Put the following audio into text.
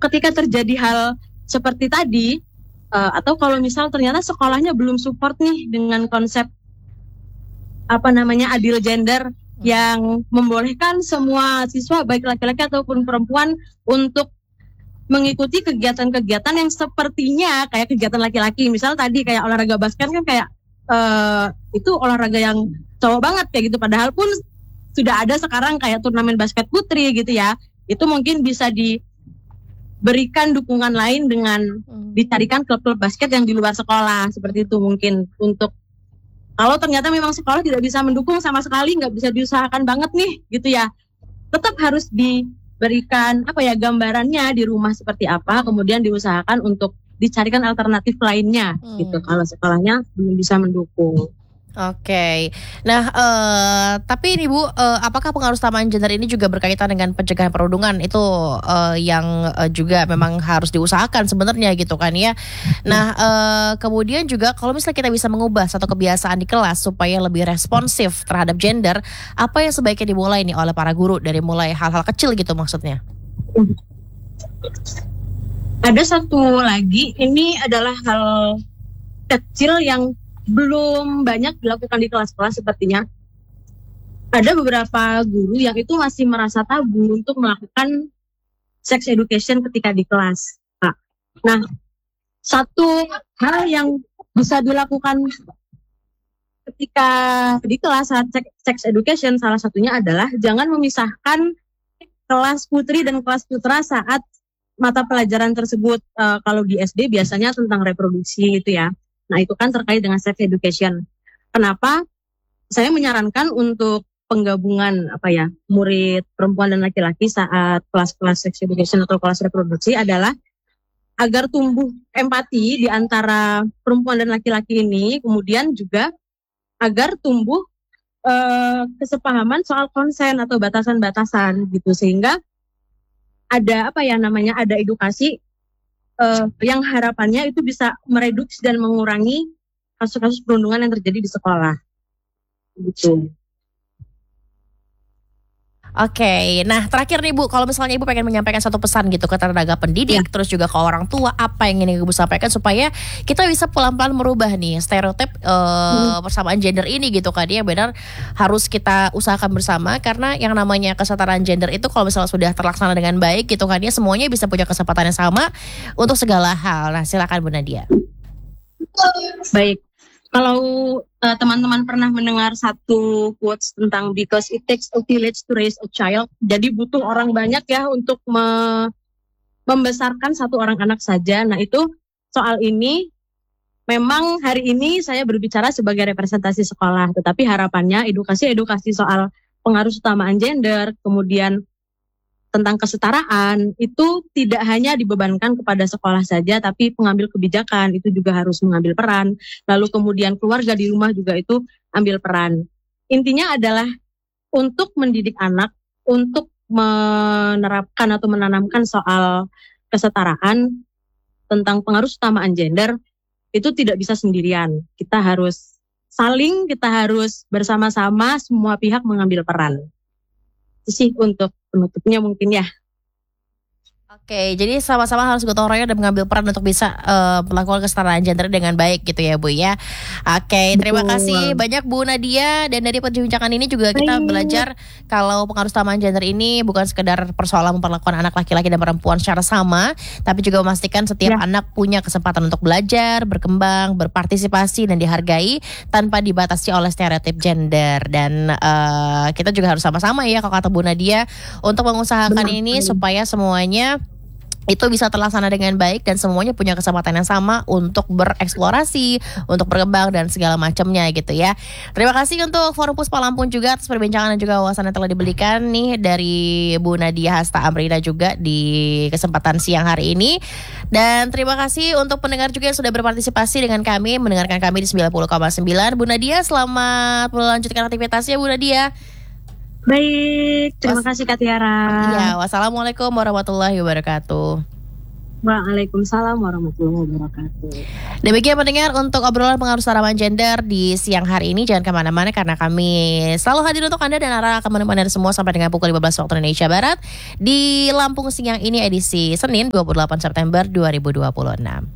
ketika terjadi hal seperti tadi, atau kalau misal ternyata sekolahnya belum support nih dengan konsep adil gender yang membolehkan semua siswa baik laki-laki ataupun perempuan untuk mengikuti kegiatan-kegiatan yang sepertinya kayak kegiatan laki-laki. Misal tadi kayak olahraga basket kan kayak itu olahraga yang cowok banget kayak gitu, padahal pun sudah ada sekarang kayak turnamen basket putri gitu ya. Itu mungkin bisa diberikan dukungan lain dengan dicarikan klub-klub basket yang di luar sekolah seperti itu, mungkin untuk kalau ternyata memang sekolah tidak bisa mendukung sama sekali, nggak bisa diusahakan banget nih gitu ya, tetap harus diberikan gambarannya di rumah seperti apa, kemudian diusahakan untuk dicarikan alternatif lainnya gitu kalau sekolahnya belum bisa mendukung. Oke. Nah, tapi ini Bu, apakah pengaruh utamaan gender ini juga berkaitan dengan pencegahan perundungan? Itu yang juga memang harus diusahakan sebenarnya gitu kan ya. Nah, kemudian juga kalau misalnya kita bisa mengubah satu kebiasaan di kelas supaya lebih responsif terhadap gender, apa yang sebaiknya dimulai nih oleh para guru dari mulai hal-hal kecil gitu maksudnya? Ada satu lagi, ini adalah hal kecil yang belum banyak dilakukan di kelas-kelas sepertinya. Ada beberapa guru yang itu masih merasa tabu untuk melakukan sex education ketika di kelas. Nah, satu hal yang bisa dilakukan ketika di kelas saat sex education salah satunya adalah jangan memisahkan kelas putri dan kelas putra saat mata pelajaran tersebut. Kalau di SD biasanya tentang reproduksi gitu ya. Nah, itu kan terkait dengan sex education. Kenapa saya menyarankan untuk penggabungan murid perempuan dan laki-laki saat kelas-kelas sex education atau kelas reproduksi adalah agar tumbuh empati di antara perempuan dan laki-laki ini, kemudian juga agar tumbuh kesepahaman soal konsen atau batasan-batasan gitu, sehingga ada ada edukasi yang harapannya itu bisa mereduksi dan mengurangi kasus-kasus perundungan yang terjadi di sekolah. Gitu. Oke, nah terakhir nih Bu, kalau misalnya Ibu pengen menyampaikan satu pesan gitu ke tenaga pendidik, terus juga ke orang tua, apa yang ingin Ibu sampaikan supaya kita bisa pelan-pelan merubah nih stereotip persamaan gender ini gitu kan ya, benar harus kita usahakan bersama karena yang namanya kesetaraan gender itu kalau misalnya sudah terlaksana dengan baik gitu kan ya, semuanya bisa punya kesempatan yang sama untuk segala hal. Nah silakan Bu Nadia. Baik. Kalau teman-teman pernah mendengar satu quotes tentang because it takes a village to raise a child, jadi butuh orang banyak ya untuk membesarkan satu orang anak saja. Nah itu soal ini memang hari ini saya berbicara sebagai representasi sekolah, tetapi harapannya edukasi soal pengaruh utamaan gender, kemudian tentang kesetaraan itu tidak hanya dibebankan kepada sekolah saja, tapi pengambil kebijakan itu juga harus mengambil peran. Lalu kemudian keluarga di rumah juga itu ambil peran. Intinya adalah untuk mendidik anak, untuk menerapkan atau menanamkan soal kesetaraan tentang pengaruh utamaan gender itu tidak bisa sendirian. Kita harus saling, kita harus bersama-sama, semua pihak mengambil peran. Itu sih untuk penutupnya mungkin ya. Oke, jadi sama-sama harus gotong royong dan mengambil peran untuk bisa melakukan kesetaraan gender dengan baik gitu ya Bu ya. Oke, terima kasih banyak Bu Nadia, dan dari perbincangan ini juga kita belajar kalau pengaruh utamaan gender ini bukan sekedar persoalan memperlakukan anak laki-laki dan perempuan secara sama, tapi juga memastikan setiap anak punya kesempatan untuk belajar, berkembang, berpartisipasi dan dihargai tanpa dibatasi oleh stereotip gender. Dan kita juga harus sama-sama ya kalau kata Bu Nadia untuk mengusahakan ini supaya semuanya itu bisa terlaksana dengan baik dan semuanya punya kesempatan yang sama untuk bereksplorasi, untuk berkembang dan segala macamnya gitu ya. Terima kasih untuk Forum Puspa Lampung juga atas perbincangan dan juga wawasan yang telah diberikan nih dari Bu Nadia Hasta Amrina juga di kesempatan siang hari ini. Dan terima kasih untuk pendengar juga yang sudah berpartisipasi dengan kami, mendengarkan kami di 90,9. Bu Nadia, selamat melanjutkan aktivitasnya Bu Nadia. Baik, terima kasih Kak Tiara. Ya, wassalamualaikum warahmatullahi wabarakatuh. Waalaikumsalam warahmatullahi wabarakatuh. Demikian pendengar untuk obrolan pengaruh kesetaraan gender di siang hari ini. Jangan kemana-mana karena kami selalu hadir untuk Anda dan Ara akan menemani Anda semua sampai dengan pukul 15 waktu Indonesia Barat di Lampung Siang ini edisi Senin 28 September 2026.